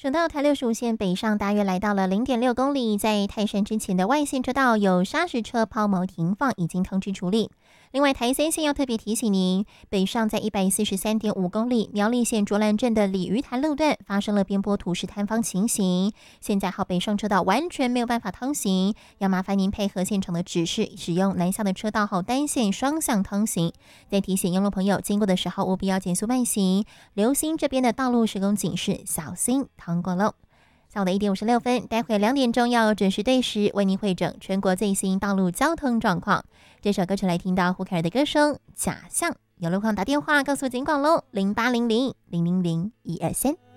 省道台65线北上大约来到了 0.6 公里，在泰山之前的外线车道有砂石车抛锚停放，已经通知处理。另外，台3线要特别提醒您，北上在 143.5 公里苗栗县卓兰镇的鲤鱼潭路段发生了边坡土石坍方情形，现在北上车道完全没有办法通行，要麻烦您配合现场的指示，使用南下的车道后单线双向通行。再提醒用路朋友经过的时候务必要减速慢行，留心这边的道路施工警示，小心通过喽。下午的1点56分，待会2点钟要准时对时为您汇整全国最新道路交通状况。这首歌曲来听到胡凯尔的歌声《假象》，有路况打电话告诉警广喽，0800 000 123。